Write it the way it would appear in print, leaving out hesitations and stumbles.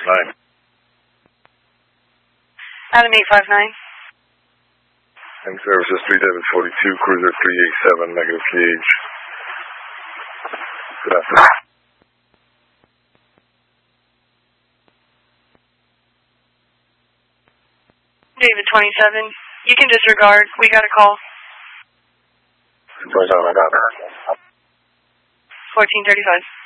859. Adam 859. And services 3742, cruiser 387, negative gauge. Good afternoon. David 27. You can disregard. We got a call. 27, I got her. 1435.